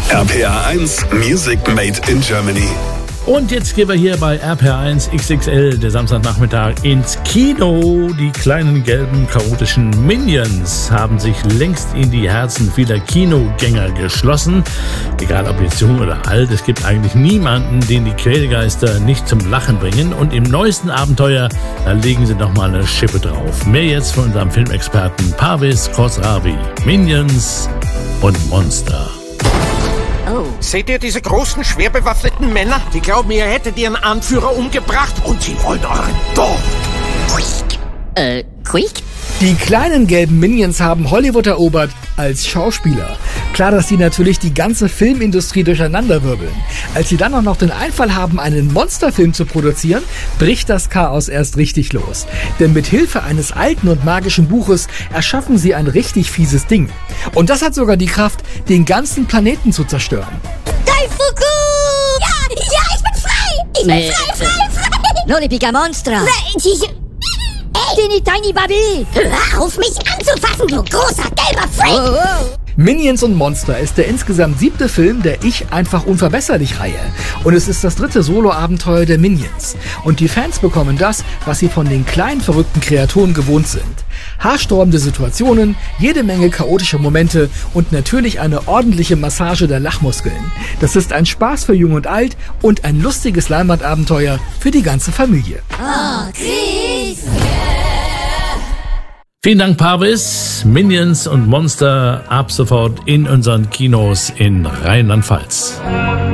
RPR1 Music Made in Germany. Und jetzt gehen wir hier bei RPR1 XXL, der Samstagnachmittag, ins Kino. Die kleinen gelben chaotischen Minions haben sich längst in die Herzen vieler Kinogänger geschlossen. Egal ob jetzt jung oder alt, es gibt eigentlich niemanden, den die Quälgeister nicht zum Lachen bringen. Und im neuesten Abenteuer, da legen sie nochmal eine Schippe drauf. Mehr jetzt von unserem Filmexperten Parvis Khosravi. Minions und Monster. Oh. Seht ihr diese großen, schwer bewaffneten Männer? Die glauben, ihr hättet ihren Anführer umgebracht und sie wollen euren Tod. Quick? Die kleinen gelben Minions haben Hollywood erobert als Schauspieler. Klar, dass die natürlich die ganze Filmindustrie durcheinanderwirbeln. Als sie dann auch noch den Einfall haben, einen Monsterfilm zu produzieren, bricht das Chaos erst richtig los. Denn mit Hilfe eines alten und magischen Buches erschaffen sie ein richtig fieses Ding. Und das hat sogar die Kraft, den ganzen Planeten zu zerstören. Daifuku! Ja, ich bin frei! Ich bin frei! Lollipica Monstra! Tiny Baby! Hör auf, mich anzufassen, du großer gelber Freak! Oh. Minions und Monster ist der insgesamt 7. Film der Ich einfach unverbesserlich-Reihe. Und es ist das 3. Solo-Abenteuer der Minions. Und die Fans bekommen das, was sie von den kleinen verrückten Kreaturen gewohnt sind. Haarsträubende Situationen, jede Menge chaotische Momente und natürlich eine ordentliche Massage der Lachmuskeln. Das ist ein Spaß für Jung und Alt und ein lustiges Leinwandabenteuer für die ganze Familie. Oh, Chris! Vielen Dank, Parvis. Minions und Monster ab sofort in unseren Kinos in Rheinland-Pfalz.